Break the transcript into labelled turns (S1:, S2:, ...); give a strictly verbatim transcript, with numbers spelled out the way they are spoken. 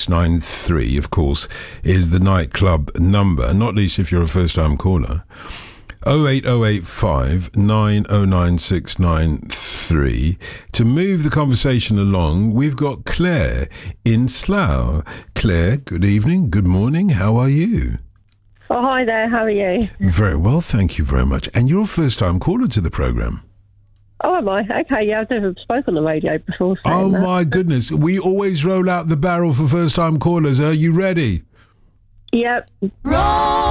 S1: six nine three, of course, is the nightclub number, not least if you're a first-time caller. oh eight oh eight five nine oh nine six nine three. To move the conversation along, we've got Claire in Slough. Claire, good evening, good morning, how are you?
S2: Oh, hi there, how are you?
S1: Very well, thank you very much. And you're a first-time caller to the programme.
S2: Oh, am I? Okay, yeah, I've never spoken on the radio before.
S1: Oh,
S2: that.
S1: my goodness. We always roll out the barrel for first-time callers. Are you ready?
S2: Yep.
S3: Roll!